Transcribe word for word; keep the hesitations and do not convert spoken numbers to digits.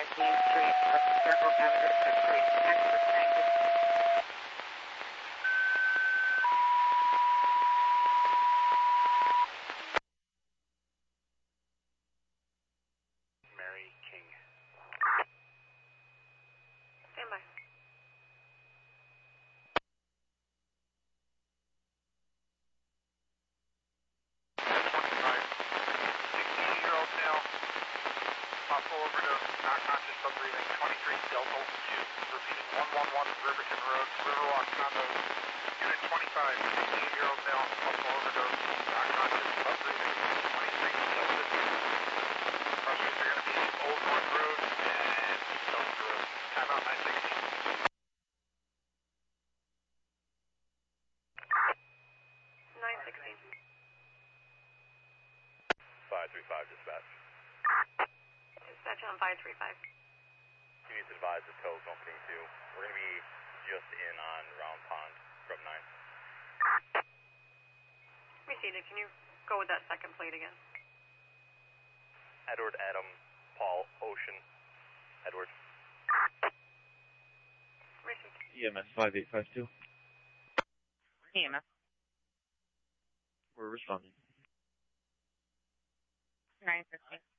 Main Street, Circle Avenue, six three. Thank you. Mary King. Stand by. sixteen-year-old male, possible overdose, not conscious, sub breathing, twenty-three Delta two, repeating one one one Riverton Road, Riverwalk condos, unit twenty-five, sixteen-year-old male, possible overdose, not conscious, sub breathing, twenty-three Delta two. Crossways are going to be Old North Road and South Road. Time out nine sixteen. nine sixteen. five three five, dispatch. Dispatch on five three five. You need to advise the tow company too. We're going to be just in on Round Pond from nine. Received. Can you go with that second plate again? Edward, Adam, Paul, Ocean, Edward. Received. E M S five eight five two. E M S. We're responding. nine fifty.